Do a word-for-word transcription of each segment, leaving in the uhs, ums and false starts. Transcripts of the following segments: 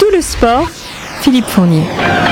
tout le sport, Philippe Fournier.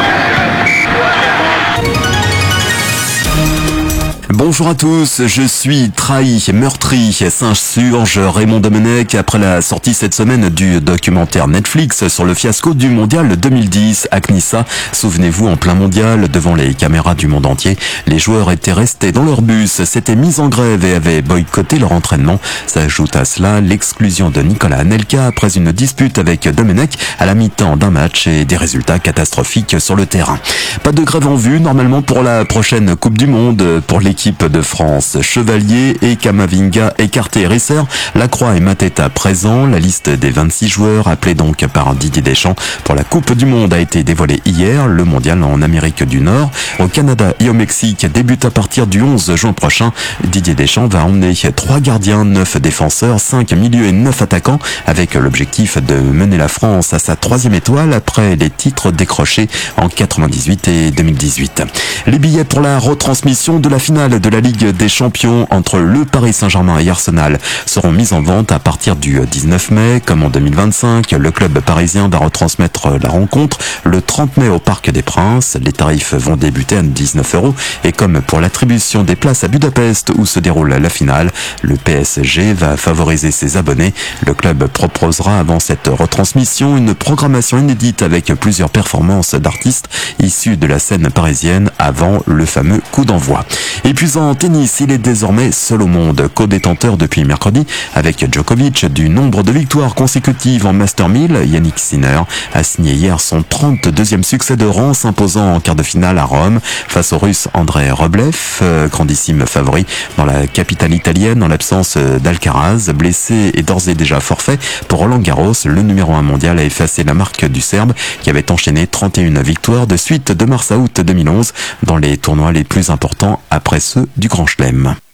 Bonjour à tous, je suis trahi, meurtri, s'insurge Raymond Domenech après la sortie cette semaine du documentaire Netflix sur le fiasco du mondial deux mille dix à Knissa. Souvenez-vous, en plein mondial, devant les caméras du monde entier, les joueurs étaient restés dans leur bus, s'étaient mis en grève et avaient boycotté leur entraînement. S'ajoute à cela l'exclusion de Nicolas Anelka après une dispute avec Domenech à la mi-temps d'un match et des résultats catastrophiques sur le terrain. Pas de grève en vue normalement pour la prochaine Coupe du Monde pour l'équipe de France. Chevalier et Kamavinga écartés. Risser, Lacroix et Mateta présents. La liste des vingt-six joueurs appelés donc par Didier Deschamps pour la Coupe du Monde a été dévoilée hier. Le mondial en Amérique du Nord, au Canada et au Mexique débute à partir du onze juin prochain. Didier Deschamps va emmener trois gardiens, neuf défenseurs, cinq milieux et neuf attaquants avec l'objectif de mener la France à sa troisième étoile après les titres décrochés en quatre-vingt-dix-huit et deux mille dix-huit. Les billets pour la retransmission de la finale de la Ligue des Champions entre le Paris Saint-Germain et Arsenal seront mis en vente à partir du dix-neuf mai. Comme en deux mille vingt-cinq, le club parisien va retransmettre la rencontre le trente mai au Parc des Princes. Les tarifs vont débuter à dix-neuf euros et comme pour l'attribution des places à Budapest où se déroule la finale, le P S G va favoriser ses abonnés. Le club proposera avant cette retransmission une programmation inédite avec plusieurs performances d'artistes issus de la scène parisienne avant le fameux coup d'envoi. Et puis en tennis, il est désormais seul au monde, co-détenteur depuis mercredi avec Djokovic du nombre de victoires consécutives en Master mille. Yannick Sinner a signé hier son trente-deuxième succès de rang, s'imposant en quart de finale à Rome face au Russe Andrei Rublev, grandissime favori dans la capitale italienne en l'absence d'Alcaraz, blessé et d'ores et déjà forfait pour Roland Garros. Le numéro un mondial a effacé la marque du Serbe qui avait enchaîné trente et une victoires de suite de mars à août deux mille onze dans les tournois les plus importants après ceux du Grand Chelem.